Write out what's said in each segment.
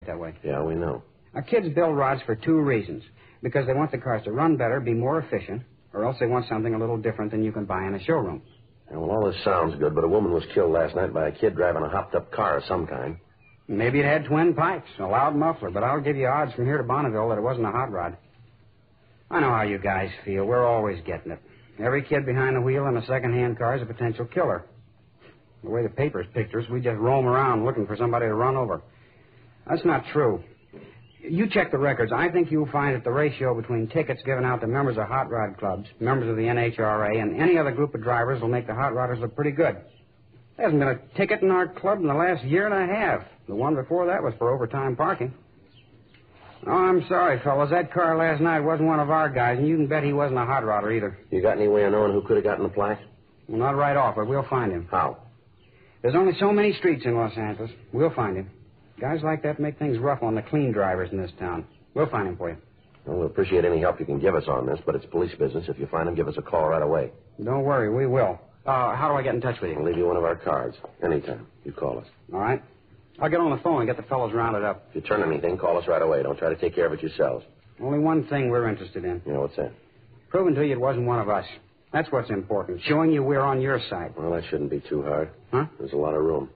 that way. Yeah, we know. Our kids build rods for two reasons. Because they want the cars to run better, be more efficient, or else they want something a little different than you can buy in a showroom. Yeah, well, all this sounds good, but a woman was killed last night by a kid driving a hopped-up car of some kind. Maybe it had twin pipes, a loud muffler, but I'll give you odds from here to Bonneville that it wasn't a hot rod. I know how you guys feel. We're always getting it. Every kid behind the wheel in a second-hand car is a potential killer. The way the papers picture us, we just roam around looking for somebody to run over. That's not true. You check the records. I think you'll find that the ratio between tickets given out to members of hot rod clubs, members of the NHRA, and any other group of drivers will make the hot rodders look pretty good. There hasn't been a ticket in our club in the last year and a half. The one before that was for overtime parking. Oh, I'm sorry, fellas. That car last night wasn't one of our guys, and you can bet he wasn't a hot rodder either. You got any way of knowing who could have gotten the plaque? Well, not right off, but we'll find him. How? There's only so many streets in Los Angeles. We'll find him. Guys like that make things rough on the clean drivers in this town. We'll find him for you. Well, we'll appreciate any help you can give us on this, but it's police business. If you find him, give us a call right away. Don't worry, we will. How do I get in touch with you? We'll leave you one of our cards. Anytime. You call us. All right. I'll get on the phone and get the fellows rounded up. If you turn anything, call us right away. Don't try to take care of it yourselves. Only one thing we're interested in. You know what's that? Proving to you it wasn't one of us. That's what's important. Showing you we're on your side. Well, that shouldn't be too hard. Huh? There's a lot of room.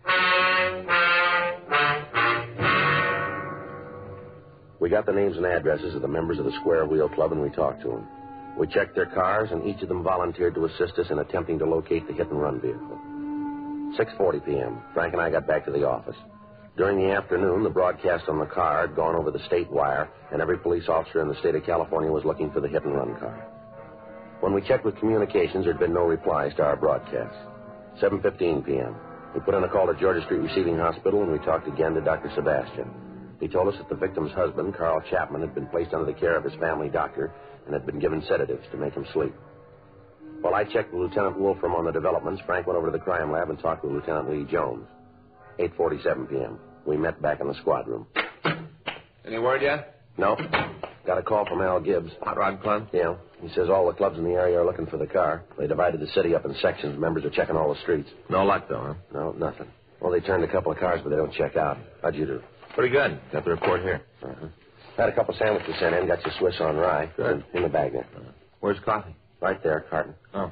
We got the names and addresses of the members of the Square Wheel Club, and we talked to them. We checked their cars, and each of them volunteered to assist us in attempting to locate the hit-and-run vehicle. 6:40 p.m., Frank and I got back to the office. During the afternoon, the broadcast on the car had gone over the state wire, and every police officer in the state of California was looking for the hit-and-run car. When we checked with communications, there had been no replies to our broadcast. 7:15 p.m., we put in a call to Georgia Street Receiving Hospital, and we talked again to Dr. Sebastian. He told us that the victim's husband, Carl Chapman, had been placed under the care of his family doctor and had been given sedatives to make him sleep. While I checked with Lieutenant Wolfram on the developments, Frank went over to the crime lab and talked with Lieutenant Lee Jones. 8:47 p.m. We met back in the squad room. Any word yet? No. Got a call from Al Gibbs. Hot Rod Club? Yeah. He says all the clubs in the area are looking for the car. They divided the city up in sections. Members are checking all the streets. No luck, though, huh? No, nothing. Well, they turned a couple of cars, but they don't check out. How'd you do? Pretty good. Got the report here. Uh-huh. Had a couple sandwiches sent in. Got your Swiss on rye. Good. In the bag there. Where's coffee? Right there, carton. Oh.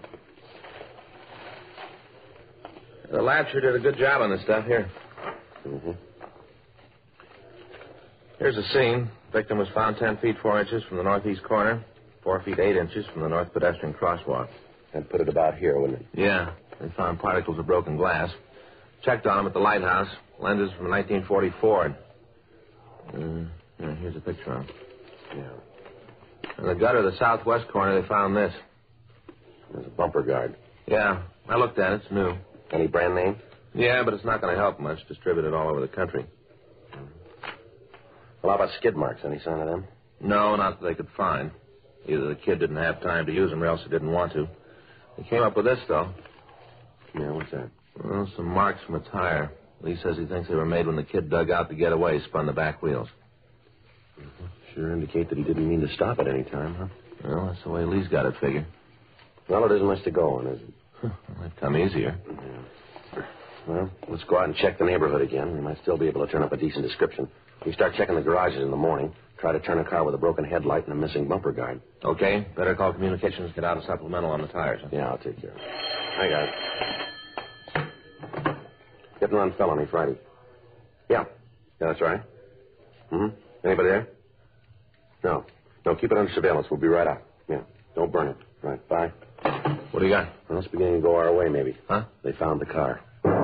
The lab sure did a good job on this stuff. Here. Mm-hmm. Here's the scene. Victim was found 10 feet 4 inches from the northeast corner, 4 feet 8 inches from the north pedestrian crosswalk. And put it about here, wouldn't it? Yeah. They found particles of broken glass. Checked on him at the lighthouse. Lenses from a 1940 Ford. Here's a picture of him. Yeah. In the gutter of the southwest corner, they found this. There's a bumper guard. Yeah. I looked at it. It's new. Any brand name? Yeah, but it's not going to help much. Distributed all over the country. Well, how about skid marks? Any sign of them? No, not that they could find. Either the kid didn't have time to use them or else he didn't want to. They came up with this, though. Yeah, what's that? Well, some marks from a tire. Lee says he thinks they were made when the kid dug out to get away, spun the back wheels. Mm-hmm. Sure indicate that he didn't mean to stop at any time, huh? Well, that's the way Lee's got it figured. Well, it isn't much to go on, is it? It might come easier. Yeah. Well, let's go out and check the neighborhood again. We might still be able to turn up a decent description. We start checking the garages in the morning. Try to turn a car with a broken headlight and a missing bumper guard. Okay. Better call communications, get out a supplemental on the tires. Huh? Yeah, I'll take care of it. I got it. Hit and run felony Friday. Yeah. Yeah, that's right. Mm-hmm. Anybody there? No. No, keep it under surveillance. We'll be right out. Yeah. Don't burn it. Right. Bye. What do you got? Well, it's beginning to go our way, maybe. Huh? They found the car.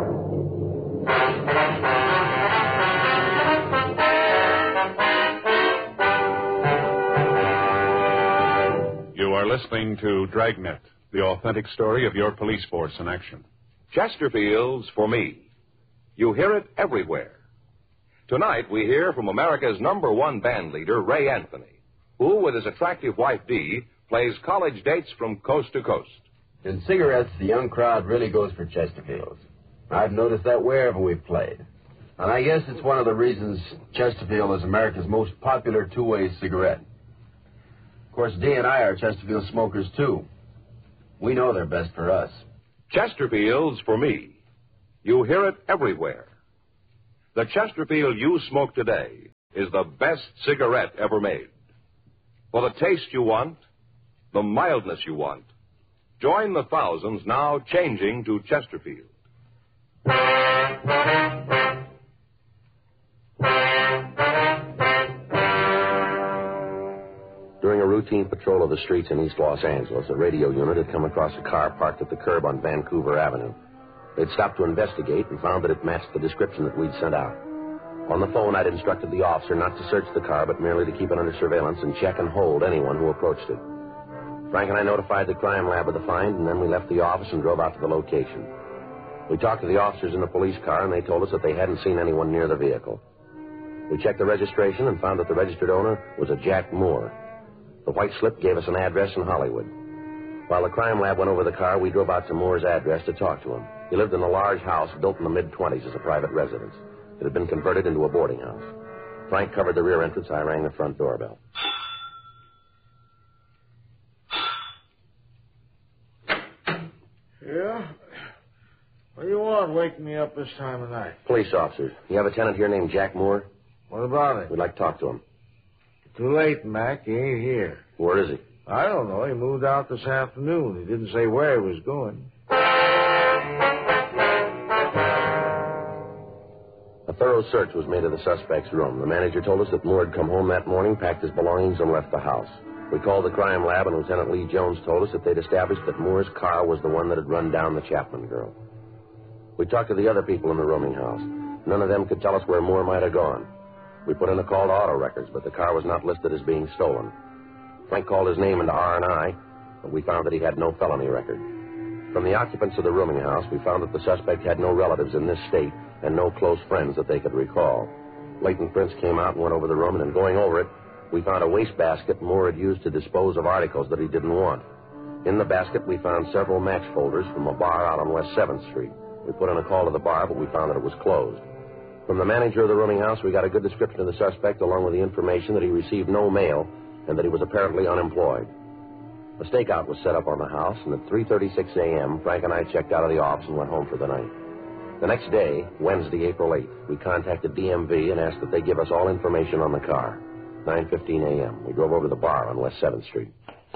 You are listening to Dragnet, the authentic story of your police force in action. Chesterfield's For Me. You hear it everywhere. Tonight, we hear from America's #1 band leader, Ray Anthony, who, with his attractive wife, Dee, plays college dates from coast to coast. In cigarettes, the young crowd really goes for Chesterfields. I've noticed that wherever we've played. And I guess it's one of the reasons Chesterfield is America's most popular two-way cigarette. Of course, Dee and I are Chesterfield smokers, too. We know they're best for us. Chesterfield's For Me. You hear it everywhere. The Chesterfield you smoke today is the best cigarette ever made. For the taste you want, the mildness you want, join the thousands now changing to Chesterfield. During a routine patrol of the streets in East Los Angeles, a radio unit had come across a car parked at the curb on Vancouver Avenue. They'd stopped to investigate and found that it matched the description that we'd sent out. On the phone, I'd instructed the officer not to search the car, but merely to keep it under surveillance and check and hold anyone who approached it. Frank and I notified the crime lab of the find, and then we left the office and drove out to the location. We talked to the officers in the police car, and they told us that they hadn't seen anyone near the vehicle. We checked the registration and found that the registered owner was a Jack Moore. The white slip gave us an address in Hollywood. While the crime lab went over the car, we drove out to Moore's address to talk to him. He lived in a large house built in the mid-20s as a private residence. It had been converted into a boarding house. Frank covered the rear entrance. I rang the front doorbell. Yeah? What do you want waking me up this time of night? Police officers. You have a tenant here named Jack Moore? What about it? We'd like to talk to him. Too late, Mac. He ain't here. Where is he? I don't know. He moved out this afternoon. He didn't say where he was going. A thorough search was made of the suspect's room. The manager told us that Moore had come home that morning, packed his belongings, and left the house. We called the crime lab, and Lieutenant Lee Jones told us that they'd established that Moore's car was the one that had run down the Chapman girl. We talked to the other people in the rooming house. None of them could tell us where Moore might have gone. We put in a call to auto records, but the car was not listed as being stolen. Frank called his name into R&I, but we found that he had no felony record. From the occupants of the rooming house, we found that the suspect had no relatives in this state and no close friends that they could recall. Leighton Prince came out and went over the room, and in going over it, we found a wastebasket Moore had used to dispose of articles that he didn't want. In the basket, we found several match folders from a bar out on West 7th Street. We put in a call to the bar, but we found that it was closed. From the manager of the rooming house, we got a good description of the suspect, along with the information that he received no mail and that he was apparently unemployed. A stakeout was set up on the house, and at 3:36 a.m., Frank and I checked out of the office and went home for the night. The next day, Wednesday, April 8th, we contacted DMV and asked that they give us all information on the car. 9:15 a.m., we drove over to the bar on West 7th Street.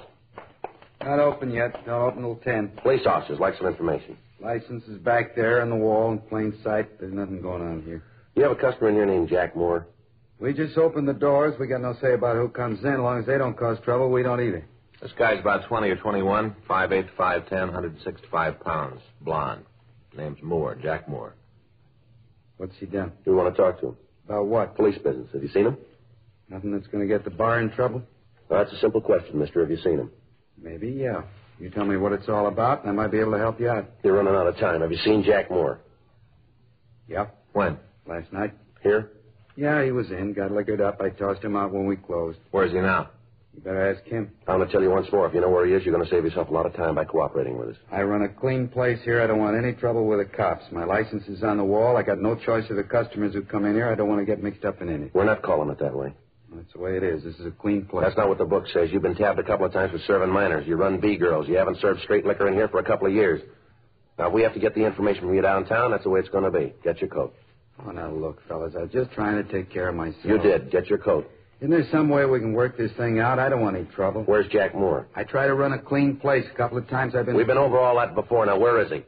Not open yet. Don't open till 10. Police officers like some information. License is back there on the wall in plain sight. There's nothing going on here. You have a customer in here named Jack Moore? We just opened the doors. We got no say about who comes in. As long as they don't cause trouble, we don't either. This guy's about 20 or 21, 5'8", 5'10", 165 pounds, blonde. Name's Moore, Jack Moore. What's he done? We want to talk to him. About what? Police business. Have you seen him? Nothing that's going to get the bar in trouble? Well, that's a simple question, mister. Have you seen him? Maybe, yeah. You tell me what it's all about, and I might be able to help you out. You're running out of time. Have you seen Jack Moore? Yep. When? Last night. Here? Yeah, he was in. Got liquored up. I tossed him out when we closed. Where's he now? You better ask him. I'm going to tell you once more. If you know where he is, you're going to save yourself a lot of time by cooperating with us. I run a clean place here. I don't want any trouble with the cops. My license is on the wall. I got no choice of the customers who come in here. I don't want to get mixed up in anything. We're not calling it that way. That's the way it is. This is a clean place. That's not what the book says. You've been tabbed a couple of times for serving minors. You run B-girls. You haven't served straight liquor in here for a couple of years. Now, if we have to get the information from you downtown, that's the way it's going to be. Get your coat. Oh, now, look, fellas, I was just trying to take care of myself. You did. Get your coat. Isn't there some way we can work this thing out? I don't want any trouble. Where's Jack Moore? I try to run a clean place. A couple of times I've been... We've been over all that before. Now, where is he?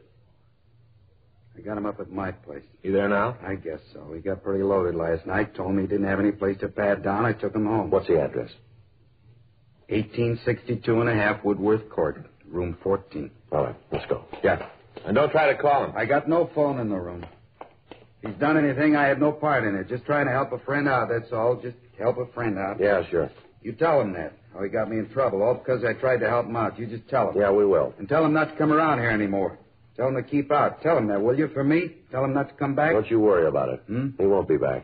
I got him up at my place. You there now? I guess so. He got pretty loaded last night. Told me he didn't have any place to pad down. I took him home. What's the address? 1862 and a half Woodworth Court, room 14. All right, let's go. Yeah. And don't try to call him. I got no phone in the room. If he's done anything, I have no part in it. Just trying to help a friend out, that's all. Just help a friend out. Yeah, sure. You tell him that, how he got me in trouble, all because I tried to help him out. You just tell him. Yeah, we will. And tell him not to come around here anymore. Tell him to keep out. Tell him that, will you, for me? Tell him not to come back? Don't you worry about it. He won't be back.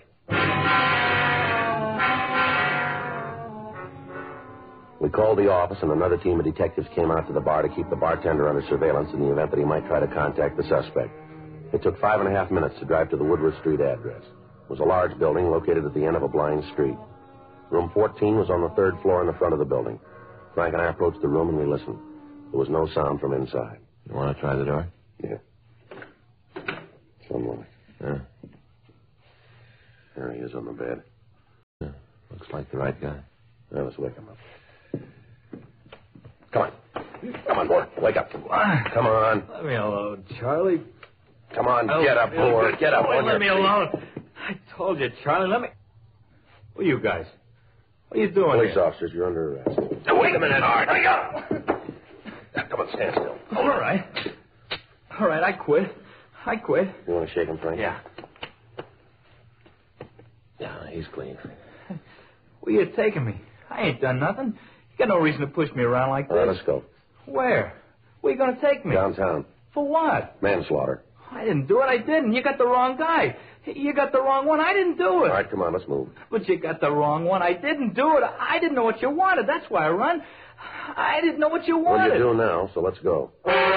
We called the office, and another team of detectives came out to the bar to keep the bartender under surveillance in the event that he might try to contact the suspect. It took 5.5 minutes to drive to the Woodward Street address. It was a large building located at the end of a blind street. Room 14 was on the third floor in the front of the building. Frank and I approached the room, and we listened. There was no sound from inside. You want to try the door? Yeah. Some light. Yeah. There he is on the bed. Looks like the right guy. Now, let's wake him up. Come on. Come on, boy. Wake up. Come on. Let me alone, Charlie. Come on, get up, boy. Get up. Oh, let me alone. I told you, Charlie, let me... Who are you guys? What are you doing Police here? officers, you're under arrest. Now, wait a minute, Art. Hurry up. Now, come on, stand still. All right. All right, I quit. You want to shake him, Frank? Yeah. Yeah, he's clean. Where you taking me? I ain't done nothing. You got no reason to push me around like this. All right, let's go. Where? Where you going to take me? Downtown. For what? Manslaughter. I didn't do it. I didn't. You got the wrong guy. You got the wrong one. I didn't do it. All right, come on, let's move. But you got the wrong one. I didn't do it. I didn't know what you wanted. That's why I run. I didn't know what you wanted. Well, you do now, so let's go.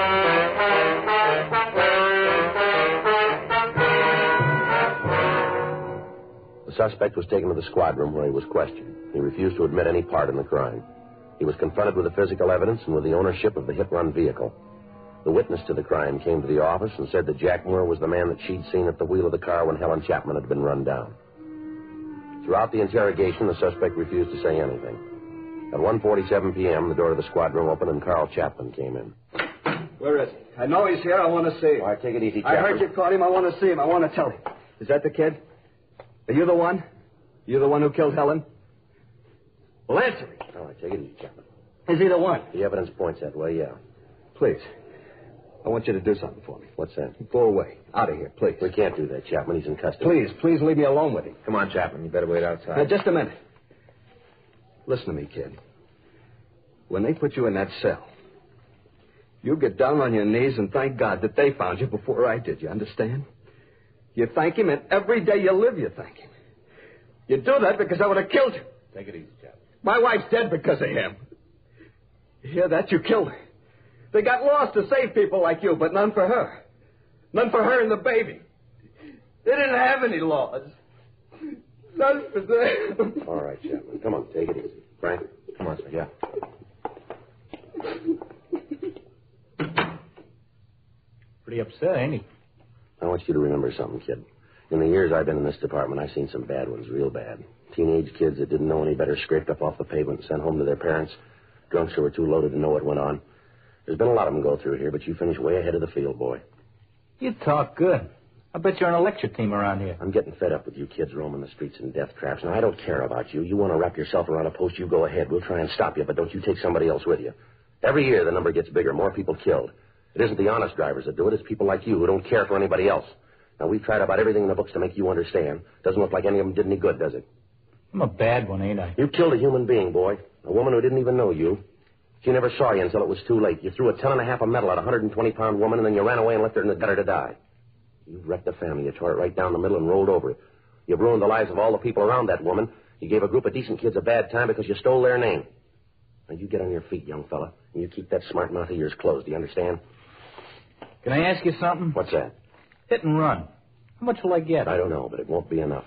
The suspect was taken to the squad room where he was questioned. He refused to admit any part in the crime. He was confronted with the physical evidence and with the ownership of the hit-run vehicle. The witness to the crime came to the office and said that Jack Moore was the man that she'd seen at the wheel of the car when Helen Chapman had been run down. Throughout the interrogation, the suspect refused to say anything. At 1:47 p.m., the door of the squad room opened and Carl Chapman came in. Where is he? I know he's here. I want to see him. All right, take it easy, Chapman. I heard you caught him. I want to see him. I want to tell him. Is that the kid? Are you the one? You the one who killed Helen? Well, answer me. All right, take it easy, Chapman. Is he the one? The evidence points that way, yeah. Please. I want you to do something for me. What's that? Go away. Out of here, please. We can't do that, Chapman. He's in custody. Please leave me alone with him. Come on, Chapman. You better wait outside. Now, just a minute. Listen to me, kid. When they put you in that cell, you get down on your knees and thank God that they found you before I did. You understand? You thank him, and every day you live, you thank him. You do that because I would have killed you. Take it easy, Chapman. My wife's dead because of him. You hear that? You killed her. They got lost to save people like you, but none for her. None for her and the baby. They didn't have any laws. None for them. All right, Chapman. Come on, take it easy. Frank, come on, sir. Yeah. Pretty upset, ain't he? I want you to remember something, kid. In the years I've been in this department, I've seen some bad ones, real bad. Teenage kids that didn't know any better scraped up off the pavement and sent home to their parents. Drunks who were too loaded to know what went on. There's been a lot of them go through here, but you finished way ahead of the field, boy. You talk good. I bet you're on a lecture team around here. I'm getting fed up with you kids roaming the streets in death traps. Now, I don't care about you. You want to wrap yourself around a post, you go ahead. We'll try and stop you, but don't you take somebody else with you. Every year, the number gets bigger, more people killed. It isn't the honest drivers that do it. It's people like you who don't care for anybody else. Now, we've tried about everything in the books to make you understand. Doesn't look like any of them did any good, does it? I'm a bad one, ain't I? You killed a human being, boy. A woman who didn't even know you. She never saw you until it was too late. You threw a 10.5 of metal at a 120-pound woman, and then you ran away and left her in the gutter to die. You wrecked the family. You tore it right down the middle and rolled over it. You've ruined the lives of all the people around that woman. You gave a group of decent kids a bad time because you stole their name. Now, you get on your feet, young fella, and you keep that smart mouth of yours closed. Do you understand? Can I ask you something? What's that? Hit and run. How much will I get? I don't know, but it won't be enough.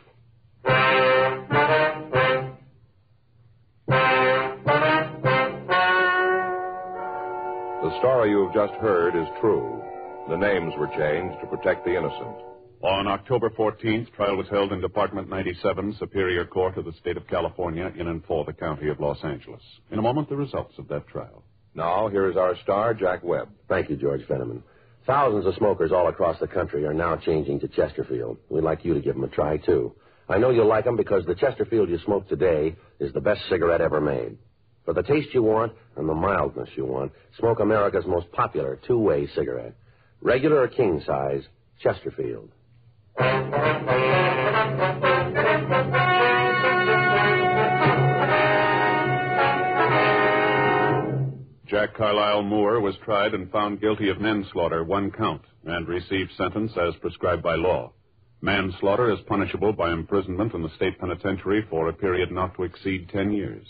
The story you've just heard is true. The names were changed to protect the innocent. On October 14th, trial was held in Department 97, Superior Court of the State of California, in and for the County of Los Angeles. In a moment, the results of that trial. Now, here is our star, Jack Webb. Thank you, George Fenneman. Thousands of smokers all across the country are now changing to Chesterfield. We'd like you to give them a try, too. I know you'll like them because the Chesterfield you smoke today is the best cigarette ever made. For the taste you want and the mildness you want, smoke America's most popular two-way cigarette. Regular or king size, Chesterfield. Jack Carlisle Moore was tried and found guilty of manslaughter, 1 count, and received sentence as prescribed by law. Manslaughter is punishable by imprisonment in the state penitentiary for a period not to exceed 10 years.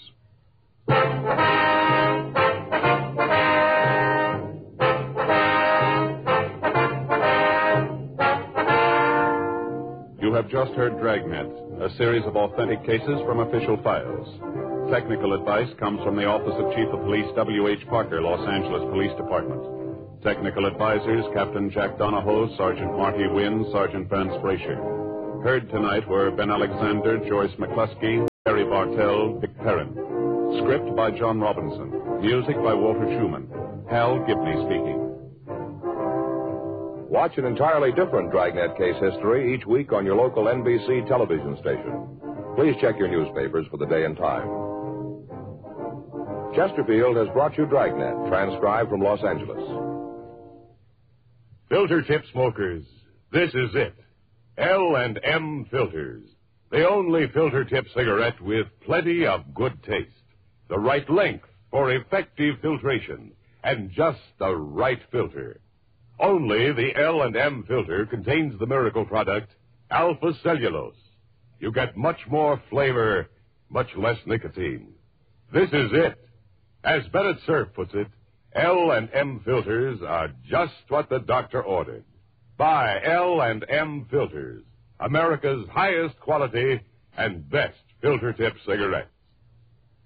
You have just heard Dragnet, a series of authentic cases from official files. Technical advice comes from the Office of Chief of Police W.H. Parker, Los Angeles Police Department. Technical advisors, Captain Jack Donahoe, Sergeant Marty Wynn, Sergeant Vance Brasher. Heard tonight were Ben Alexander, Joyce McCluskey, Harry Bartell, Dick Perrin. Script by John Robinson. Music by Walter Schumann. Hal Gibney speaking. Watch an entirely different Dragnet case history each week on your local NBC television station. Please check your newspapers for the day and time. Chesterfield has brought you Dragnet, transcribed from Los Angeles. Filter tip smokers, this is it. L&M Filters. The only filter tip cigarette with plenty of good taste. The right length for effective filtration. And just the right filter. Only the L&M filter contains the miracle product, Alpha Cellulose. You get much more flavor, much less nicotine. This is it. As Bennett Cerf puts it, L&M filters are just what the doctor ordered. Buy L&M Filters, America's highest quality and best filter tip cigarette.